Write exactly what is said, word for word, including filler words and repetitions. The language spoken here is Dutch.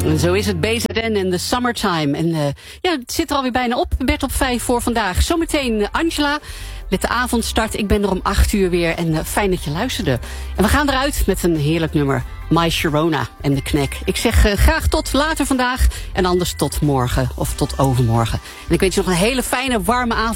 En zo is het B Z N in de summertime. En uh, ja, het zit er alweer bijna op. Bert op vijf voor vandaag. Zometeen uh, Angela met de avondstart. Ik ben er om acht uur weer en uh, fijn dat je luisterde. En we gaan eruit met een heerlijk nummer. My Sharona en de Knek. Ik zeg uh, graag tot later vandaag. En anders tot morgen of tot overmorgen. En ik wens je nog een hele fijne warme avond.